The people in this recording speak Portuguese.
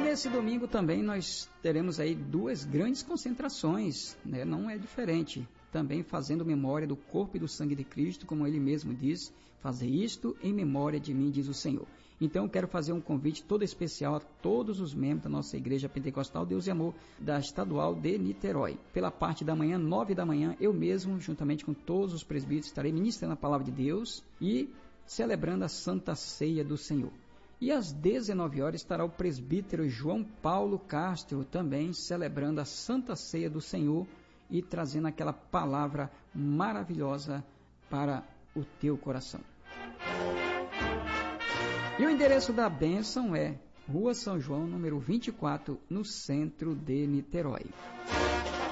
nesse domingo também nós teremos aí 2 grandes concentrações, né? Não é diferente. Também fazendo memória do corpo e do sangue de Cristo, como ele mesmo diz, fazer isto em memória de mim, diz o Senhor. Então eu quero fazer um convite todo especial a todos os membros da nossa Igreja Pentecostal Deus e Amor da Estadual de Niterói. Pela parte da manhã, 9 da manhã, eu mesmo, juntamente com todos os presbíteros, estarei ministrando a palavra de Deus e celebrando a Santa Ceia do Senhor. E às 19 horas estará o presbítero João Paulo Castro também celebrando a Santa Ceia do Senhor e trazendo aquela palavra maravilhosa para o teu coração. E o endereço da bênção é Rua São João, número 24, no centro de Niterói.